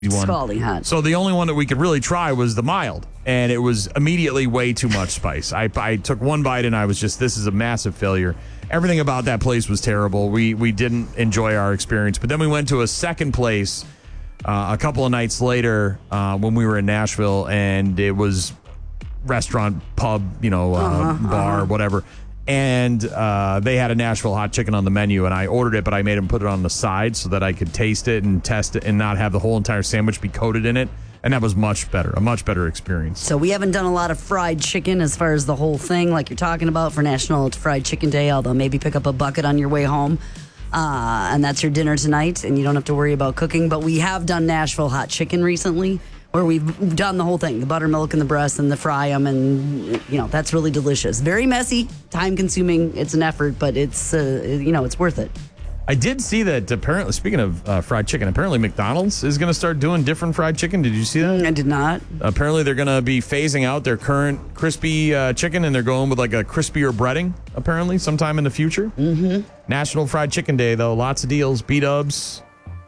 one. Scalding hot. So the only one that we could really try was the mild, and it was immediately way too much spice. I took one bite and I was just, this is a massive failure. Everything about that place was terrible. We didn't enjoy our experience. But then we went to a second place a couple of nights later when we were in Nashville, and it was restaurant, pub, bar, whatever. And they had a Nashville hot chicken on the menu, and I ordered it, but I made them put it on the side so that I could taste it and test it and not have the whole entire sandwich be coated in it. And that was a much better experience. So we haven't done a lot of fried chicken as far as the whole thing, like you're talking about for National Fried Chicken Day, although maybe pick up a bucket on your way home. And that's your dinner tonight, and you don't have to worry about cooking. But we have done Nashville hot chicken recently, where we've done the whole thing, the buttermilk and the breasts and the fry them, and that's really delicious. Very messy, time consuming. It's an effort, but it's it's worth it. I did see that apparently, speaking of fried chicken, apparently McDonald's is going to start doing different fried chicken. Did you see that? I did not. Apparently they're going to be phasing out their current crispy chicken, and they're going with like a crispier breading, apparently, sometime in the future. Mm-hmm. National Fried Chicken Day, though. Lots of deals. B-dubs.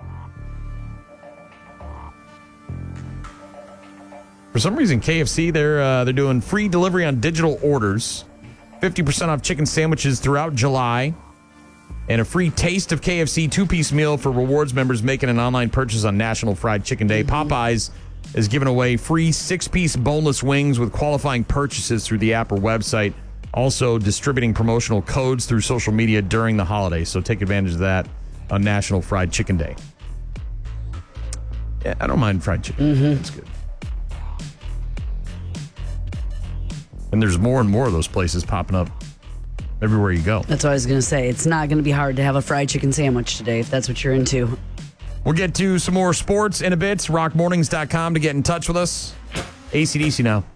For some reason, KFC, they're doing free delivery on digital orders, 50% off chicken sandwiches throughout July, and a free taste of KFC 2-piece meal for rewards members making an online purchase on National Fried Chicken Day. Popeyes is giving away free 6-piece boneless wings with qualifying purchases through the app or website. Also distributing promotional codes through social media during the holidays. So take advantage of that on National Fried Chicken Day. Yeah, I don't mind fried chicken. Mm-hmm. It's good. And there's more and more of those places popping up everywhere you go. That's what I was going to say. It's not going to be hard to have a fried chicken sandwich today if that's what you're into. We'll get to some more sports in a bit. Rockmornings.com to get in touch with us. AC/DC now.